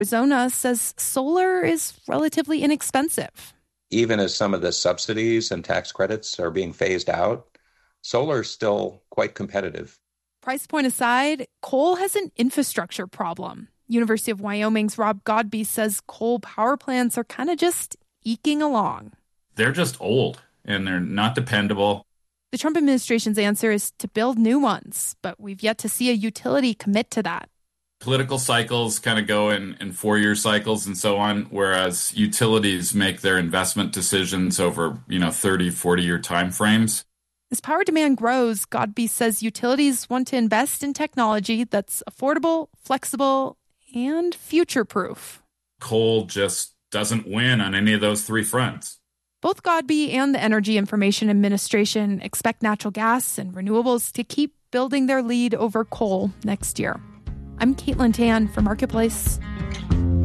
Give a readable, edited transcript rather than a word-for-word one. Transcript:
Arizona says solar is relatively inexpensive. Even as some of the subsidies and tax credits are being phased out, solar is still quite competitive. Price point aside, coal has an infrastructure problem. University of Wyoming's Rob Godbee says coal power plants are kind of just eking along. They're just old and they're not dependable. The Trump administration's answer is to build new ones, but we've yet to see a utility commit to that. Political cycles kind of go in 4-year cycles and so on, whereas utilities make their investment decisions over, 30, 40-year timeframes. As power demand grows, Godbee says utilities want to invest in technology that's affordable, flexible, and future-proof. Coal just doesn't win on any of those three fronts. Both Godbee and the Energy Information Administration expect natural gas and renewables to keep building their lead over coal next year. I'm Caitlin Tan for Marketplace.